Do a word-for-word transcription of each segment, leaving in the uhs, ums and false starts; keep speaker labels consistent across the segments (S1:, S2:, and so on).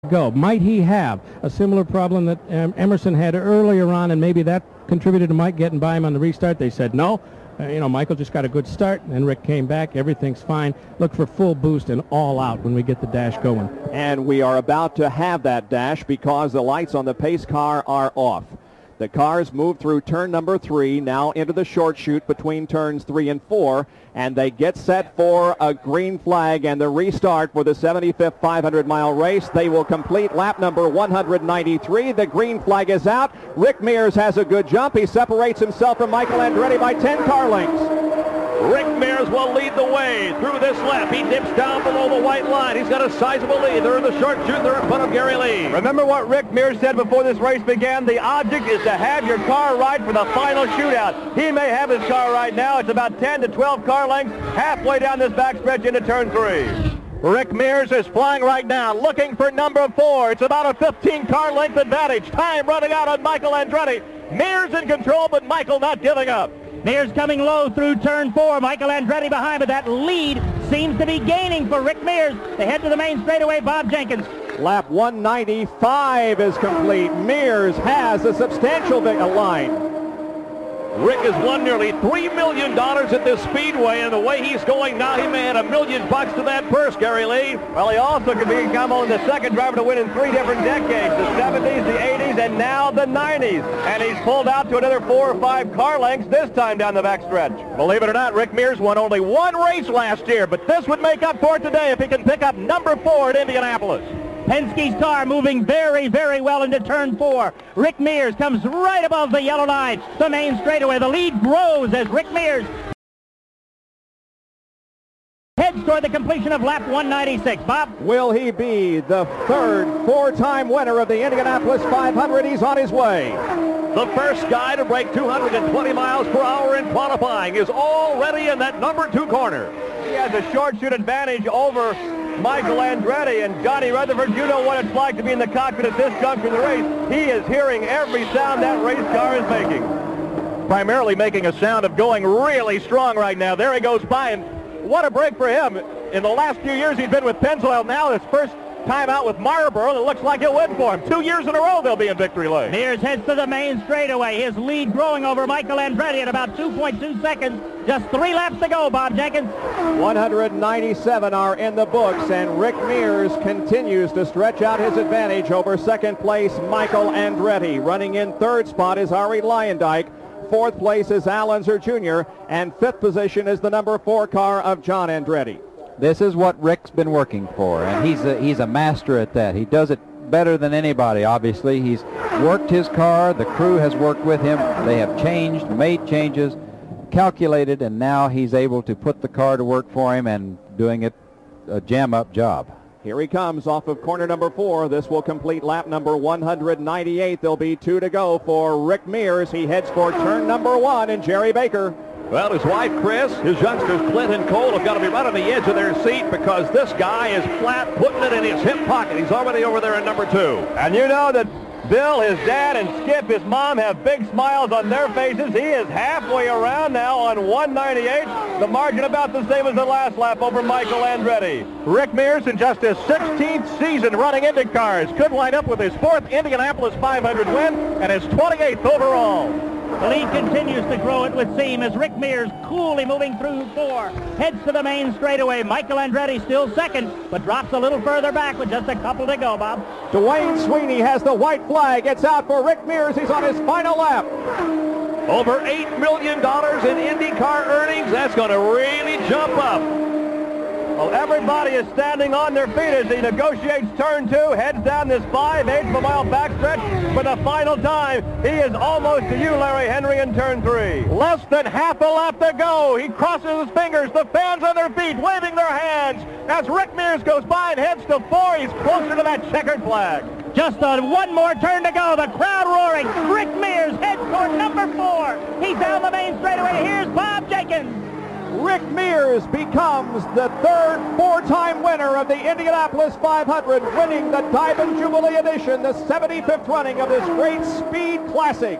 S1: go. Might he have a similar problem that um, Emerson had earlier on, and maybe that contributed to Mike getting by him on the restart? They said no. Uh, you know, Michael just got a good start, and Rick came back. Everything's fine. Look for full boost and all out when we get the dash going.
S2: And we are about to have that dash because the lights on the pace car are off. The cars move through turn number three, now into the short chute between turns three and four, and they get set for a green flag and the restart for the seventy-fifth five hundred mile race. They will complete lap number one hundred ninety-three. The green flag is out. Rick Mears has a good jump. He separates himself from Michael Andretti by ten car lengths.
S3: Rick Mears will lead the way through this lap. He dips down below the white line. He's got a sizable lead. They're in the short chute. They're in front of Gary Lee.
S4: Remember what Rick Mears said before this race began? The object is to have your car right for the final shootout. He may have his car right now. It's about ten to twelve car lengths halfway down this backstretch into turn three. Rick Mears is flying right now, looking for number four. It's about a fifteen car length advantage. Time running out on Michael Andretti. Mears in control, but Michael not giving up.
S5: Mears coming low through turn four. Michael Andretti behind, but that lead seems to be gaining for Rick Mears. They head to the main straightaway. Bob Jenkins.
S2: Lap one ninety-five is complete. Mears has a substantial line.
S3: Rick has won nearly three million dollars at this speedway, and the way he's going now, he may add a million bucks to that purse, Gary Lee.
S4: Well, he also could become only the second driver to win in three different decades, the seventies, the eighties, and now the nineties. And he's pulled out to another four or five car lengths this time down the backstretch.
S3: Believe it or not, Rick Mears won only one race last year, but this would make up for it today if he can pick up number four at Indianapolis.
S5: Penske's car moving very, very well into turn four. Rick Mears comes right above the yellow line. The main straightaway. The lead grows as Rick Mears heads toward the completion of lap one ninety-six. Bob?
S2: Will he be the third four-time winner of the Indianapolis five hundred? He's on his way.
S3: The first guy to break two hundred twenty miles per hour in qualifying is already in that number two corner.
S4: He has a short shoot advantage over Michael Andretti, and Johnny Rutherford, you know what it's like to be in the cockpit at this juncture of the race. He is hearing every sound that race car is making.
S3: Primarily making a sound of going really strong right now. There he goes by, and what a break for him. In the last few years he's been with Pennzoil. Now his first time out with Marlboro, and it looks like he'll win for him. Two years in a row they'll be in victory lane.
S5: Mears heads to the main straightaway. His lead growing over Michael Andretti at about two point two seconds. Just three laps to go, Bob Jenkins.
S2: one hundred ninety-seven are in the books, and Rick Mears continues to stretch out his advantage over second place Michael Andretti. Running in third spot is Ari Leyendijk. Fourth place is Al Unser Junior And fifth position is the number four car of John Andretti.
S6: This is what Rick's been working for, and he's a, he's a master at that. He does it better than anybody, obviously. He's worked his car. The crew has worked with him. They have changed, made changes, calculated, and now he's able to put the car to work for him and doing it a jam-up job.
S2: Here he comes off of corner number four. This will complete lap number one hundred ninety-eight. There'll be two to go for Rick Mears. He heads for turn number one, and Jerry Baker.
S3: Well, his wife, Chris, his youngsters, Clint and Cole, have got to be right on the edge of their seat because this guy is flat, putting it in his hip pocket. He's already over there in number two.
S4: And you know that Bill, his dad, and Skip, his mom, have big smiles on their faces. He is halfway around now on one ninety-eight. The margin about the same as the last lap over Michael Andretti.
S3: Rick Mears, in just his sixteenth season running Indy cars, could line up with his fourth Indianapolis five hundred win and his twenty-eighth overall.
S5: The lead continues to grow, it would seem, as Rick Mears coolly moving through four. Heads to the main straightaway. Michael Andretti still second, but drops a little further back with just a couple to go, Bob.
S2: Dwayne Sweeney has the white flag. It's out for Rick Mears. He's on his final lap.
S3: Over eight million dollars in IndyCar earnings. That's going to really jump up.
S4: Well, everybody is standing on their feet as he negotiates turn two, heads down this five-eighths of a mile backstretch for the final time. He is almost to you, Larry Henry, in turn three.
S3: Less than half a lap to go. He crosses his fingers. The fans on their feet waving their hands as Rick Mears goes by and heads to four. He's closer to that checkered flag.
S5: Just on one more turn to go. The crowd roaring. Rick Mears heads toward number four. He's down the main straightaway. Here's Bob Jenkins.
S2: Rick Mears becomes the third four-time winner of the Indianapolis five hundred, winning the Diamond Jubilee Edition, the seventy-fifth running of this great speed classic.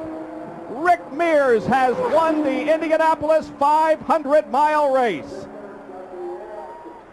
S2: Rick Mears has won the Indianapolis five hundred mile race.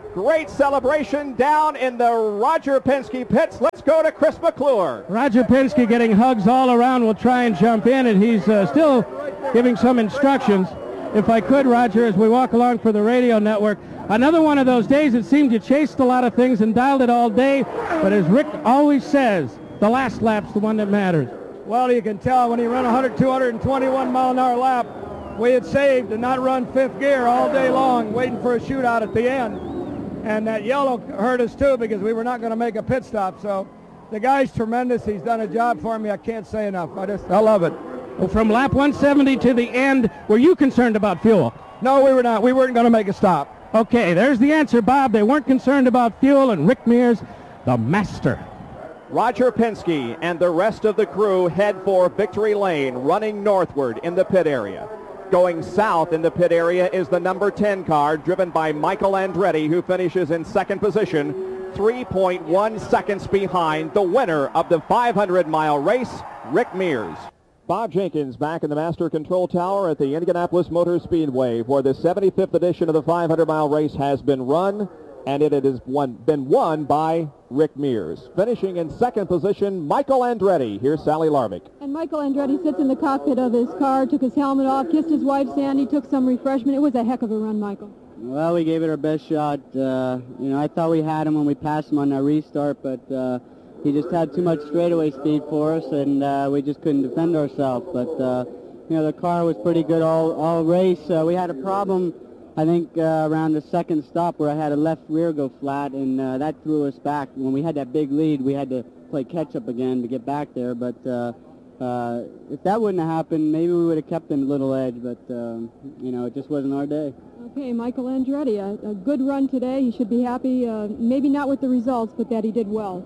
S2: Great celebration down in the Roger Penske pits. Let's go to Chris McClure.
S1: Roger Penske getting hugs all around. Will try and jump in, and he's uh, still giving some instructions. If I could, Roger, as we walk along for the radio network, another one of those days it seemed you chased a lot of things and dialed it all day, but as Rick always says, the last lap's the one that matters.
S7: Well, you can tell when he ran one hundred, two hundred twenty-one mile an hour lap, we had saved to not run fifth gear all day long, waiting for a shootout at the end. And that yellow hurt us too because we were not going to make a pit stop. So the guy's tremendous. He's done a job for me. I can't say enough. I just, I love it.
S1: Well, from lap one seventy to the end, were you concerned about fuel?
S7: No, we were not. We weren't going to make a stop.
S1: Okay, there's the answer, Bob. They weren't concerned about fuel, and Rick Mears, the master.
S2: Roger Penske and the rest of the crew head for victory lane, running northward in the pit area. Going south in the pit area is the number ten car, driven by Michael Andretti, who finishes in second position, three point one seconds behind the winner of the five hundred mile race, Rick Mears. Bob Jenkins back in the Master Control Tower at the Indianapolis Motor Speedway, where the seventy-fifth edition of the five hundred mile race has been run, and it has won, been won by Rick Mears. Finishing in second position, Michael Andretti. Here's Sally Larvick.
S8: And Michael Andretti sits in the cockpit of his car, took his helmet off, kissed his wife Sandy, took some refreshment. It was a heck of a run, Michael.
S9: Well, we gave it our best shot. Uh, you know, I thought we had him when we passed him on that restart, but uh, he just had too much straightaway speed for us, and uh, we just couldn't defend ourselves. But, uh, you know, the car was pretty good all, all race. Uh, we had a problem, I think, uh, around the second stop where I had a left rear go flat, and uh, that threw us back. When we had that big lead, we had to play catch-up again to get back there. But uh, uh, if that wouldn't have happened, maybe we would have kept them a little edge. But, um, you know, it just wasn't our day.
S8: Okay, Michael Andretti, a, a good run today. He should be happy, uh, maybe not with the results, but that he did well.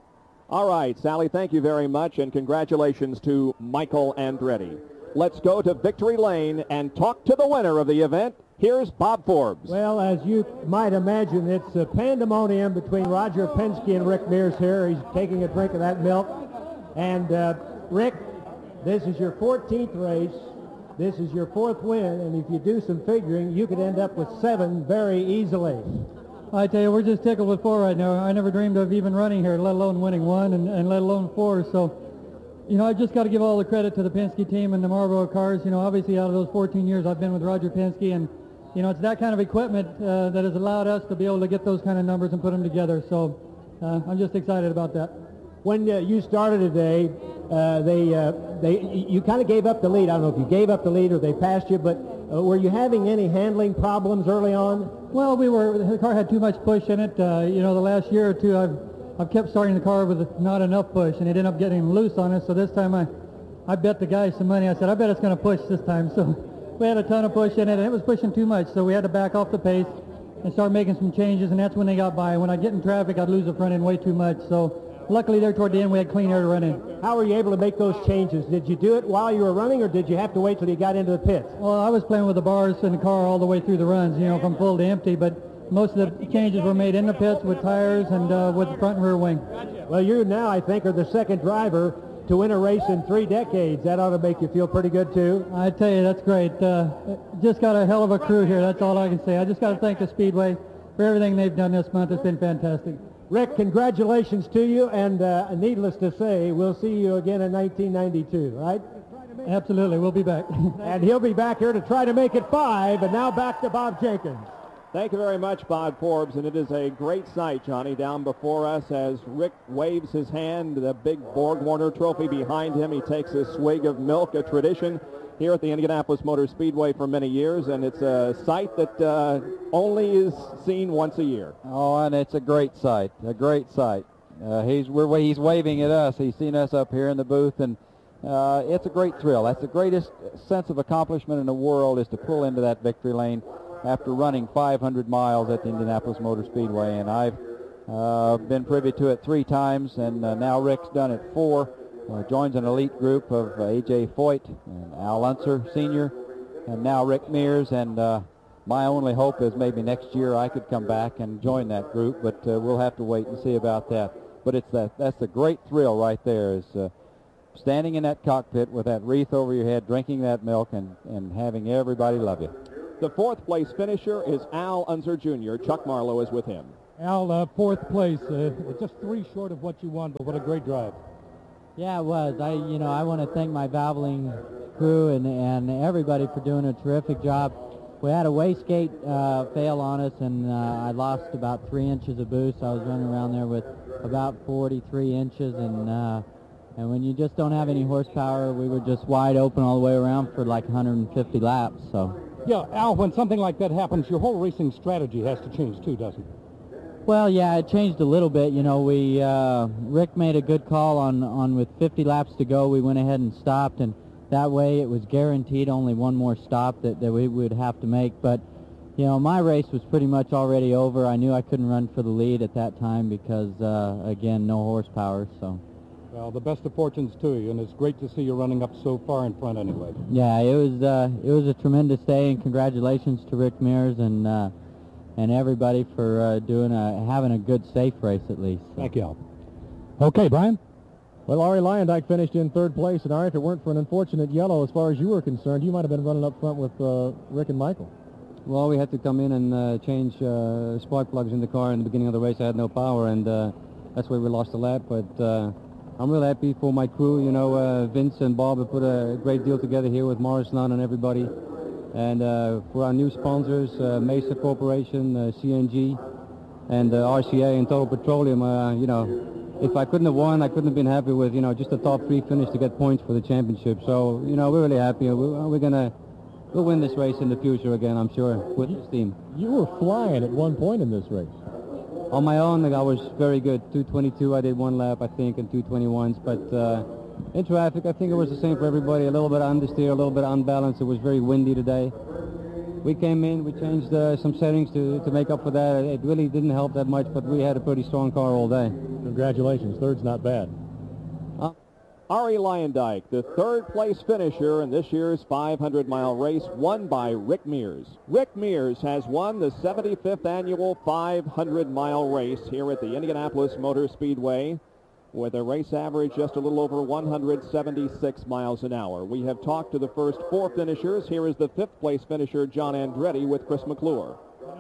S2: All right, Sally, thank you very much, and congratulations to Michael Andretti. Let's go to victory lane and talk to the winner of the event. Here's Bob Forbes.
S10: Well, as you might imagine, it's a pandemonium between Roger Penske and Rick Mears here. He's taking a drink of that milk. And, uh, Rick, this is your fourteenth race. This is your fourth win, and if you do some figuring, you could end up with seven very easily.
S11: I tell you, we're just tickled with four right now. I never dreamed of even running here, let alone winning one, and, and let alone four. So, you know, I just got to give all the credit to the Penske team and the Marlboro cars. You know, obviously out of those fourteen years I've been with Roger Penske, and, you know, it's that kind of equipment uh, that has allowed us to be able to get those kind of numbers and put them together. So uh, I'm just excited about that.
S10: When uh, you started today, uh, they, uh, they, you kind of gave up the lead. I don't know if you gave up the lead or they passed you, but uh, were you having any handling problems early on?
S11: Well, we were. The car had too much push in it. Uh, you know, the last year or two, I've I've kept starting the car with not enough push, and it ended up getting loose on us. So this time, I I bet the guys some money. I said, I bet it's going to push this time. So we had a ton of push in it, and it was pushing too much. So we had to back off the pace and start making some changes, and that's when they got by. When I get in traffic, I'd lose the front end way too much. So luckily, there toward the end, we had clean air to run in.
S10: How were you able to make those changes? Did you do it while you were running, or did you have to wait till you got into the pits?
S11: Well, I was playing with the bars in the car all the way through the runs, you know, from full to empty, but most of the changes were made in the pits with tires and uh, with the front and rear wing.
S10: Well, you now, I think, are the second driver to win a race in three decades. That ought to make you feel pretty good, too.
S11: I tell you, that's great. Uh, just got a hell of a crew here. That's all I can say. I just got to thank the Speedway for everything they've done this month. It's been fantastic.
S10: Rick, congratulations to you, and uh, needless to say, we'll see you again in nineteen ninety-two, right?
S11: Absolutely, we'll be back.
S10: And he'll be back here to try to make it five, and now back to Bob Jenkins.
S2: Thank you very much, Bob Forbes, and it is a great sight, Johnny, down before us as Rick waves his hand, the big Borg Warner trophy behind him. He takes a swig of milk, a tradition here at the Indianapolis Motor Speedway for many years, and it's a sight that uh, only is seen once a year.
S6: Oh, and it's a great sight, a great sight. Uh, he's we're he's waving at us. He's seen us up here in the booth, and uh, it's a great thrill. That's the greatest sense of accomplishment in the world, is to pull into that victory lane after running five hundred miles at the Indianapolis Motor Speedway, and I've uh, been privy to it three times, and uh, now Rick's done it four. Uh, joins an elite group of uh, A J Foyt and Al Unser Senior, and now Rick Mears, and uh, my only hope is maybe next year I could come back and join that group, but uh, we'll have to wait and see about that. But it's that that's the great thrill right there, is uh, standing in that cockpit with that wreath over your head, drinking that milk, and, and having everybody love you.
S2: The fourth place finisher is Al Unser Junior Chuck Marlowe is with him.
S12: Al, uh, fourth place, uh, just three short of what you want, but what a great drive.
S9: Yeah, it was. I, you know, I want to thank my Valvoline crew and, and everybody for doing a terrific job. We had a wastegate uh, fail on us, and uh, I lost about three inches of boost. I was running around there with about forty-three inches, and uh, and when you just don't have any horsepower, we were just wide open all the way around for like one hundred fifty laps. So.
S12: Yeah, Al, when something like that happens, your whole racing strategy has to change too, doesn't it?
S9: Well, yeah, it changed a little bit. You know, we uh, Rick made a good call on, on with fifty laps to go. We went ahead and stopped, and that way it was guaranteed only one more stop that, that we would have to make. But, you know, my race was pretty much already over. I knew I couldn't run for the lead at that time because, uh, again, no horsepower. So.
S12: Well, the best of fortunes to you, and it's great to see you running up so far in front anyway.
S9: Yeah, it was uh, it was a tremendous day, and congratulations to Rick Mears and uh, and everybody for uh, doing a having a good safe race at least. So.
S12: Thank you, Al. Okay, Brian.
S13: Well, Ari Leyendijk finished in third place, and Ari, if it weren't for an unfortunate yellow, as far as you were concerned, you might have been running up front with uh, Rick and Michael.
S14: Well, we had to come in and uh, change uh, spark plugs in the car in the beginning of the race. I had no power, and uh, that's why we lost the lap. But uh, I'm really happy for my crew. You know, uh, Vince and Bob have put a great deal together here with Morris Nunn and everybody. And uh, for our new sponsors, uh, Mesa Corporation, uh, C N G, and uh, R C A and Total Petroleum, uh, you know, if I couldn't have won, I couldn't have been happy with, you know, just a top three finish to get points for the championship. So, you know, we're really happy. We're, we're going to we'll win this race in the future again, I'm sure, with this team.
S13: You were flying at one point in this race.
S14: On my own, I was very good. two twenty-two, I did one lap, I think, and two twenty-ones. But uh, in traffic, I think it was the same for everybody. A little bit of understeer, a little bit of unbalance. It was very windy today. We came in, we changed uh, some settings to, to make up for that. It really didn't help that much, but we had a pretty strong car all day.
S13: Congratulations. Third's not bad.
S2: Uh, Ari Leyendijk, the third-place finisher in this year's five hundred mile race, won by Rick Mears. Rick Mears has won the seventy-fifth annual five hundred mile race here at the Indianapolis Motor Speedway with a race average just a little over one hundred seventy-six miles an hour. We have talked to the first four finishers. Here is the fifth-place finisher, John Andretti, with Chris McClure.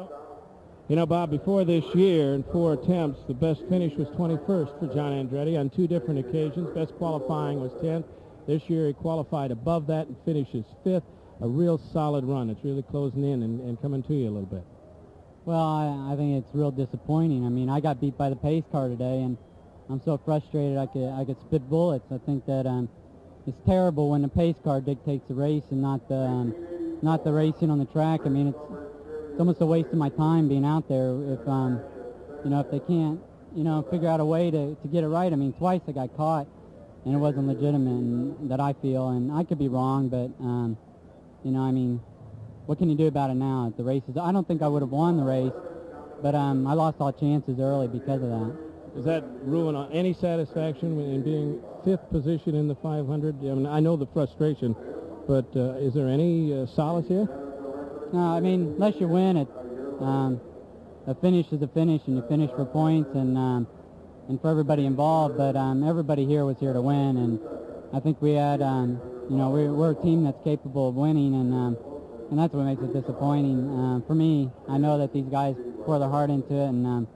S1: You know, Bob, before this year, in four attempts, the best finish was twenty-first for John Andretti on two different occasions. Best qualifying was tenth. This year he qualified above that and finishes fifth. A real solid run. It's really closing in and, and coming to you a little bit.
S9: Well, I, I think it's real disappointing. I mean, I got beat by the pace car today, and I'm so frustrated I could I could spit bullets. I think that um, it's terrible when the pace car dictates the race and not the um, not the racing on the track. I mean, it's it's almost a waste of my time being out there if um, you know if they can't you know figure out a way to, to get it right. I mean, twice I got caught and it wasn't legitimate, and that I feel, and I could be wrong, but um, you know I mean, what can you do about it now? At the races, I don't think I would have won the race, but um, I lost all chances early because of that.
S1: Does that ruin any satisfaction in being fifth position in the five hundred? I mean, I know the frustration, but uh, is there any uh, solace here?
S9: No, I mean, unless you win it, um, a finish is a finish, and you finish for points and um, and for everybody involved. But um, everybody here was here to win, and I think we had, um, you know, we're, we're a team that's capable of winning, and um, and that's what makes it disappointing. Uh, for me, I know that these guys pour their heart into it, and um,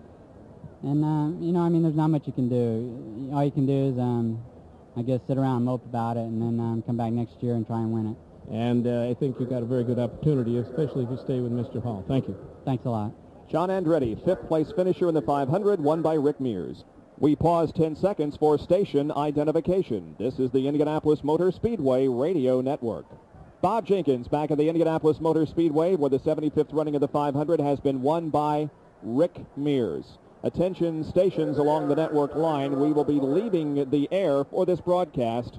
S9: and uh, you know, I mean, there's not much you can do. All you can do is, um, I guess, sit around and mope about it, and then um, come back next year and try and win it.
S1: And uh, I think you've got a very good opportunity, especially if you stay with Mister Hall. Thank you.
S9: Thanks a lot.
S2: John Andretti, fifth place finisher in the five hundred, won by Rick Mears. We pause ten seconds for station identification. This is the Indianapolis Motor Speedway Radio Network. Bob Jenkins back at the Indianapolis Motor Speedway, where the seventy-fifth running of the five hundred has been won by Rick Mears. Attention stations along the network line. We will be leaving the air for this broadcast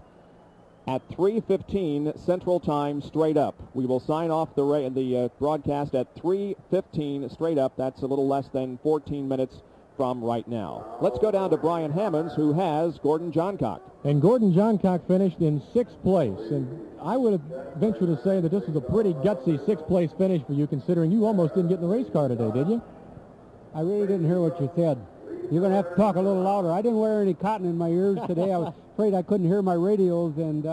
S2: at three fifteen Central Time straight up. We will sign off the, ra- the uh, broadcast at three fifteen straight up. That's a little less than fourteen minutes from right now. Let's go down to Brian Hammonds, who has Gordon Johncock.
S13: And Gordon Johncock finished in sixth place. And I would venture to say that this was a pretty gutsy sixth place finish for you, considering you almost didn't get in the race car today, did you?
S10: I really didn't hear what you said. You're going to have to talk a little louder. I didn't wear any cotton in my ears today. I was afraid I couldn't hear my radios, and uh,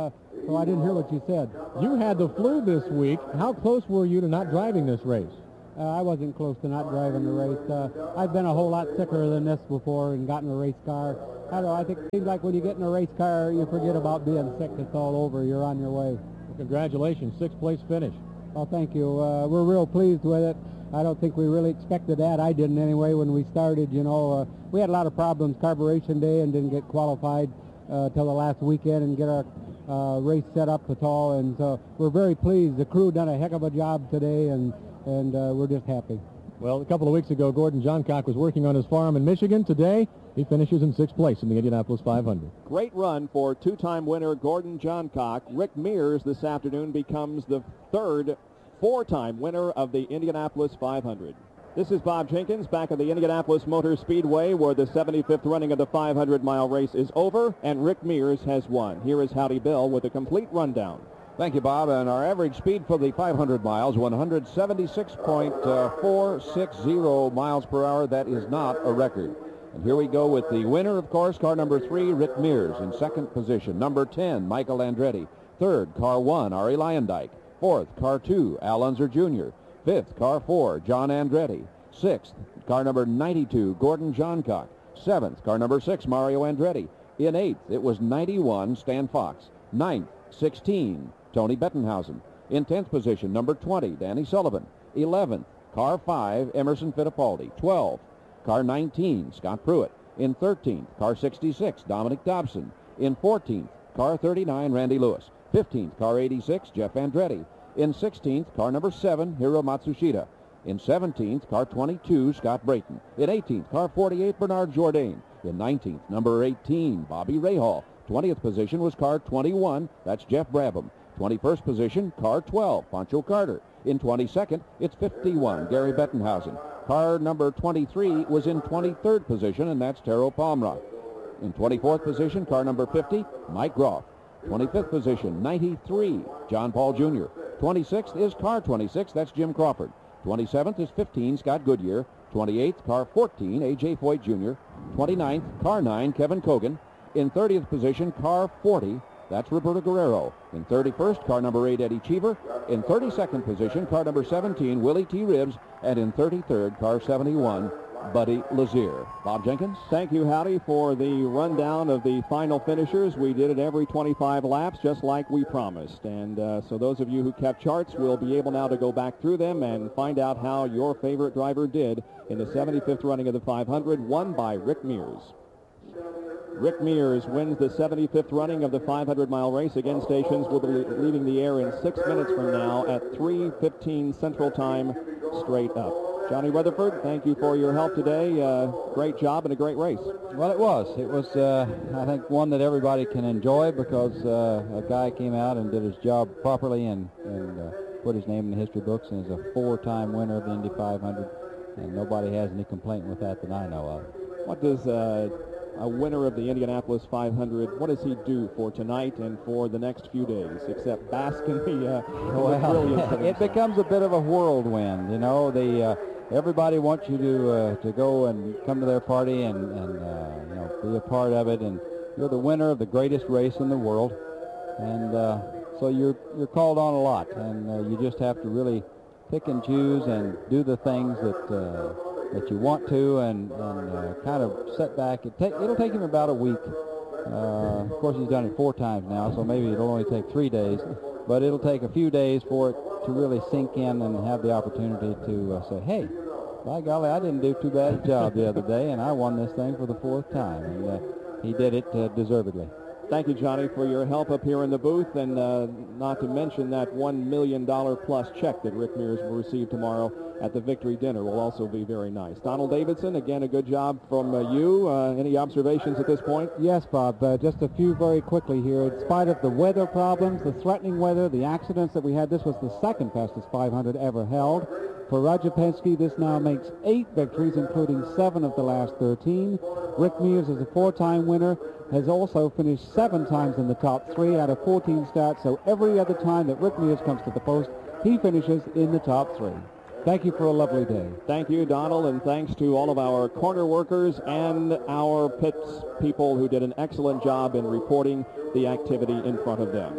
S13: So I didn't hear what you said. You had the flu this week. How close were you to not driving this race?
S14: Uh, I wasn't close to not driving the race. Uh, I've been a whole lot sicker than this before and gotten a race car. I don't know, I think it seems like when you get in a race car, you forget about being sick. It's all over. You're on your way.
S13: Well, congratulations. Sixth place finish.
S14: Well, thank you. Uh, we're real pleased with it. I don't think we really expected that. I didn't anyway when we started. You know, uh, we had a lot of problems carburation day and didn't get qualified uh, till the last weekend and get our uh, race set up at all. And so we're very pleased. The crew done a heck of a job today, and and uh, we're just happy.
S13: Well, a couple of weeks ago, Gordon Johncock was working on his farm in Michigan. Today, he finishes in sixth place in the Indianapolis five hundred.
S2: Great run for two-time winner Gordon Johncock. Rick Mears this afternoon becomes the third four-time winner of the Indianapolis five hundred. This is Bob Jenkins back at the Indianapolis Motor Speedway, where the seventy-fifth running of the five hundred mile race is over, and Rick Mears has won. Here is Howdy Bill with a complete rundown.
S15: Thank you, Bob. And our average speed for the five hundred miles, one seventy-six point four six zero miles per hour. That is not a record. And here we go with the winner, of course, car number three, Rick Mears. In second position, number ten, Michael Andretti. Third, car one, Ari Lyondike. Fourth, car two, Al Unser Junior Fifth, car four, John Andretti. Sixth, car number ninety-two, Gordon Johncock. Seventh, car number six, Mario Andretti. In eighth, it was ninety-one, Stan Fox. Ninth, sixteen, Tony Bettenhausen. In tenth position, number twenty, Danny Sullivan. eleventh, car five, Emerson Fittipaldi. twelve, car nineteen, Scott Pruitt. In thirteenth, car sixty-six, Dominic Dobson. In fourteenth, car thirty-nine, Randy Lewis. fifteenth, car eighty-six, Jeff Andretti. In sixteenth, car number seven, Hiro Matsushita. In seventeenth, car twenty-two, Scott Brayton. In eighteenth, car forty-eight, Bernard Jourdain. In nineteenth, number eighteen, Bobby Rahal. twentieth position was car twenty-one, that's Jeff Brabham. twenty-first position, car twelve, Pancho Carter. In twenty-second, it's fifty-one, Gary Bettenhausen. Car number twenty-three was in twenty-third position, and that's Taro Palmroth. In twenty-fourth position, car number fifty, Mike Groff. twenty-fifth position, ninety-three, John Paul Junior twenty-sixth is car twenty-six, that's Jim Crawford. twenty-seventh is fifteen, Scott Goodyear. twenty-eighth, car fourteen, A J Foyt Junior twenty-ninth, car nine, Kevin Cogan. In thirtieth position, car forty, that's Roberto Guerrero. In thirty-first, car number eight, Eddie Cheever. In thirty-second position, car number seventeen, Willie T. Ribbs. And in thirty-third, car seventy-one, Buddy Lazier. Bob Jenkins.
S2: Thank you, Howdy, for the rundown of the final finishers. We did it every twenty-five laps, just like we promised. And uh, so those of you who kept charts will be able now to go back through them and find out how your favorite driver did in the seventy-fifth running of the five hundred, won by Rick Mears. Rick Mears wins the seventy-fifth running of the five hundred mile race. Again, stations will be leaving the air in six minutes from now at three fifteen Central Time, straight up. Johnny Rutherford, thank you for your help today. Uh, great job and a great race.
S6: Well, it was. It was, uh, I think, one that everybody can enjoy because uh, a guy came out and did his job properly and, and uh, put his name in the history books and is a four-time winner of the Indy five hundred, and nobody has any complaint with that that I know of.
S2: What does uh, a winner of the Indianapolis five hundred, what does he do for tonight and for the next few days, except bask in the, uh,
S6: well,
S2: brilliance of
S6: it becomes a bit of a whirlwind, you know. The uh, everybody wants you to uh, to go and come to their party and, and uh, you know, be a part of it, and you're the winner of the greatest race in the world, and uh, so you're you're called on a lot, and uh, you just have to really pick and choose and do the things that uh, that you want to, and, and uh, kind of set back. It take, it'll take him about a week. Uh, of course, he's done it four times now, so maybe it'll only take three days. But it'll take a few days for it to really sink in and have the opportunity to uh, say, hey, by golly, I didn't do too bad a job the other day, and I won this thing for the fourth time. And uh, he did it uh, deservedly.
S2: Thank you, Johnny, for your help up here in the booth, and uh, not to mention that one million dollars plus check that Rick Mears will receive tomorrow at the victory dinner will also be very nice. Donald Davidson, again, a good job from uh, you. Uh, any observations at this point?
S16: Yes, Bob. Uh, just a few very quickly here. In spite of the weather problems, the threatening weather, the accidents that we had, this was the second fastest five hundred ever held. For Roger Penske, this now makes eight victories, including seven of the last thirteen. Rick Mears is a four-time winner, has also finished seven times in the top three out of fourteen starts, so every other time that Rick Mears comes to the post, he finishes in the top three. Thank you for a lovely day.
S2: Thank you, Donald, and thanks to all of our corner workers and our pits people who did an excellent job in reporting the activity in front of them.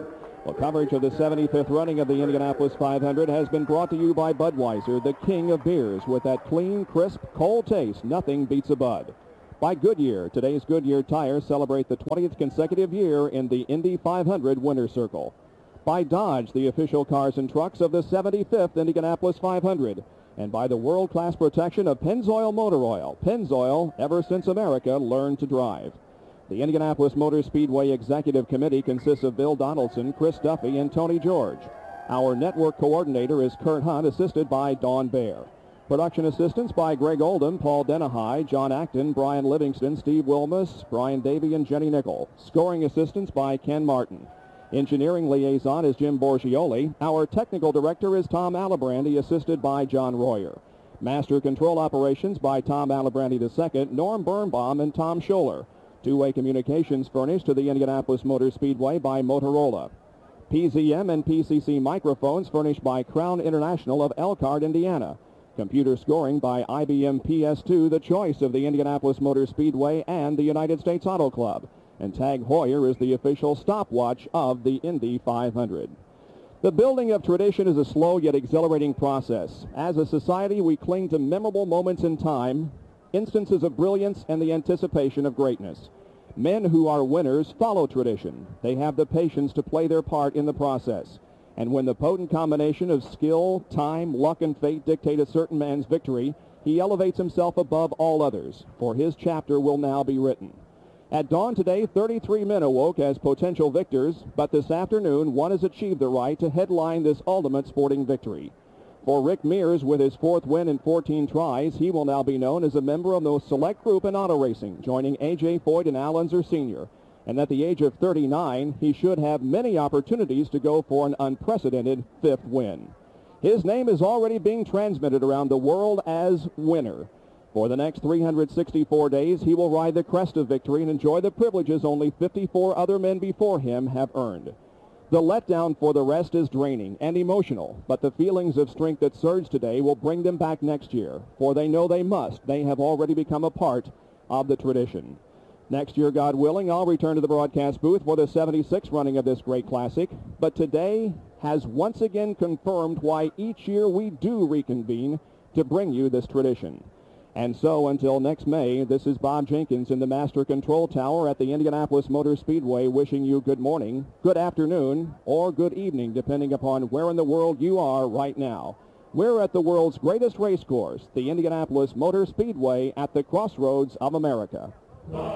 S15: Well, coverage of the seventy-fifth running of the Indianapolis five hundred has been brought to you by Budweiser, the king of beers. With that clean, crisp, cold taste, nothing beats a Bud. By Goodyear, today's Goodyear tires celebrate the twentieth consecutive year in the Indy five hundred Winter Circle. By Dodge, the official cars and trucks of the seventy-fifth Indianapolis five hundred. And by the world-class protection of Pennzoil Motor Oil. Pennzoil, ever since America learned to drive. The Indianapolis Motor Speedway Executive Committee consists of Bill Donaldson, Chris Duffy, and Tony George. Our network coordinator is Kurt Hunt, assisted by Dawn Baer. Production assistance by Greg Oldham, Paul Denahai, John Acton, Brian Livingston, Steve Wilmus, Brian Davey, and Jenny Nickel. Scoring assistance by Ken Martin. Engineering liaison is Jim Borgioli. Our technical director is Tom Alabrandy, assisted by John Royer. Master control operations by Tom Alabrandy the second, Norm Birnbaum, and Tom Scholler. Two-way communications furnished to the Indianapolis Motor Speedway by Motorola. P Z M and P C C microphones furnished by Crown International of Elkhart, Indiana. Computer scoring by I B M P S two, the choice of the Indianapolis Motor Speedway and the United States Auto Club. And Tag Heuer is the official stopwatch of the Indy five hundred. The building of tradition is a slow yet exhilarating process. As a society, we cling to memorable moments in time, instances of brilliance, and the anticipation of greatness. Men who are winners follow tradition. They have the patience to play their part in the process. And when the potent combination of skill, time, luck, and fate dictate a certain man's victory, he elevates himself above all others, for his chapter will now be written. At dawn today, thirty-three men awoke as potential victors, but this afternoon, one has achieved the right to headline this ultimate sporting victory. For Rick Mears, with his fourth win in fourteen tries, he will now be known as a member of the select group in auto racing, joining A J Foyt and Al Unser Senior And at the age of thirty-nine, he should have many opportunities to go for an unprecedented fifth win. His name is already being transmitted around the world as winner. For the next three hundred sixty-four days, he will ride the crest of victory and enjoy the privileges only fifty-four other men before him have earned. The letdown for the rest is draining and emotional, but the feelings of strength that surge today will bring them back next year, for they know they must. They have already become a part of the tradition. Next year, God willing, I'll return to the broadcast booth for the seventy-sixth running of this great classic, but today has once again confirmed why each year we do reconvene to bring you this tradition. And so, until next May, this is Bob Jenkins in the Master Control Tower at the Indianapolis Motor Speedway wishing you good morning, good afternoon, or good evening, depending upon where in the world you are right now. We're at the world's greatest race course, the Indianapolis Motor Speedway at the crossroads of America.